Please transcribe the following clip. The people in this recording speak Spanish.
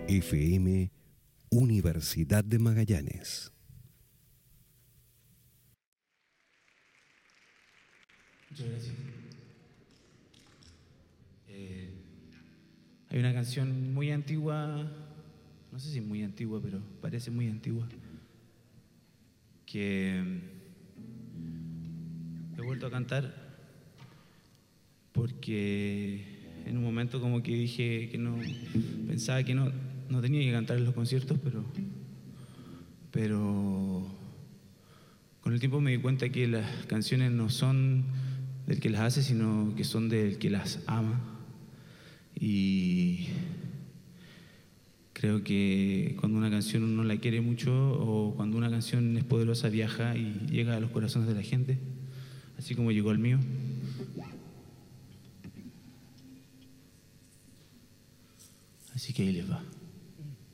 FM Universidad de Magallanes. Muchas gracias. Hay una canción muy antigua, no sé si es muy antigua, pero parece muy antigua, que he vuelto a cantar porque en un momento como que dije que no, pensaba que no tenía que cantar en los conciertos, pero con el tiempo me di cuenta que las canciones no son del que las hace, sino que son del que las ama. Y creo que cuando una canción uno la quiere mucho, o cuando una canción es poderosa, viaja y llega a los corazones de la gente, así como llegó al mío. Así que ahí les va.